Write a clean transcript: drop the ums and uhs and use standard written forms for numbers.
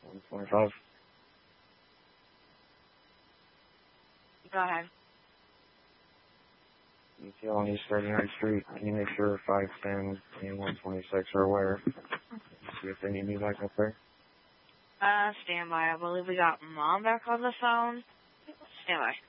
125. Go ahead. Detail on East 39th Street. Can you make sure 510 and 126 are aware? See if they need me back up there. Stand by. I believe we got Mom back on the phone. Stand by.